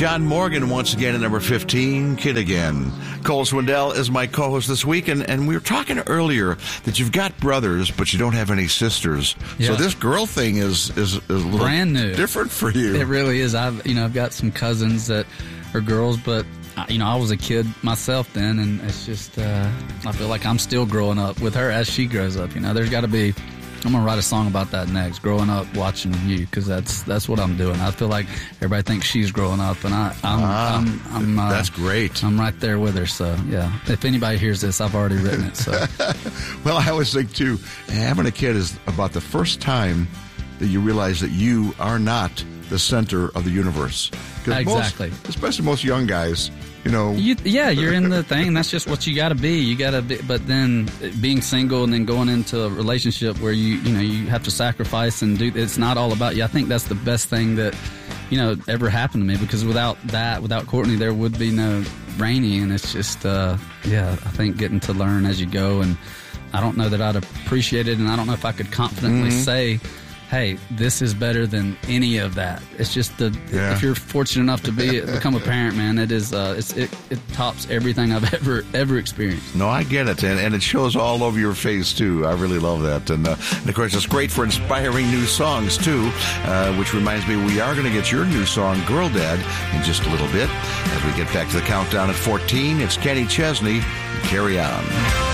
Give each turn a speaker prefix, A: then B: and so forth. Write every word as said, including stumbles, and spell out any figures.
A: John Morgan once again at number fifteen, Kid Again. Cole Swindell is my co-host this week, and, and we were talking earlier that you've got brothers, but you don't have any sisters.
B: Yeah.
A: So this girl thing is, is, is a little
B: brand new,
A: different for you.
B: It really is. I've you know I've got some cousins that are girls, but you know I was a kid myself then, and it's just uh, I feel like I'm still growing up with her as she grows up. You know, there's got to be. I'm gonna write a song about that next. Growing up watching you, because that's that's what I'm doing. I feel like everybody thinks she's growing up, and I I'm
A: ah,
B: I'm, I'm uh,
A: that's great.
B: I'm right there with her. So yeah, if anybody hears this, I've already written it. So
A: well, I always think too, having a kid is about the first time that you realize that you are not the center of the universe.
B: Exactly.
A: Most, especially most young guys. You know,
B: you, yeah, you're in the thing. That's just what you got to be. You got to be. But then being single and then going into a relationship where you, you know, you have to sacrifice and do. It's not all about you. I think that's the best thing that, you know, ever happened to me. Because without that, without Courtney, there would be no Rainey. And it's just, uh, yeah, I think getting to learn as you go. And I don't know that I'd appreciate it, and I don't know if I could confidently mm-hmm. say, hey, this is better than any of that. It's just the yeah. if you're fortunate enough to be become a parent, man, it is uh, it's, it it tops everything I've ever ever experienced.
A: No, I get it, and and it shows all over your face too. I really love that, and, uh, and of course it's great for inspiring new songs too. Uh, which reminds me, we are going to get your new song, "Girl Dad," in just a little bit as we get back to the countdown at fourteen. It's Kenny Chesney. Carry On.